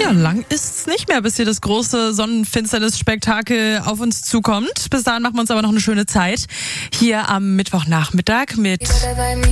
Ja, lang ist's nicht mehr, bis hier das große Sonnenfinsternis-Spektakel auf uns zukommt. Bis dahin machen wir uns aber noch eine schöne Zeit hier am Mittwochnachmittag mit